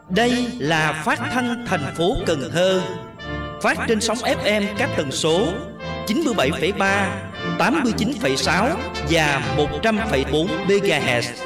Đây là phát thanh thành phố Cần Thơ, phát trên sóng FM các tần số 97,3, 89,6 và 100,4 MHz.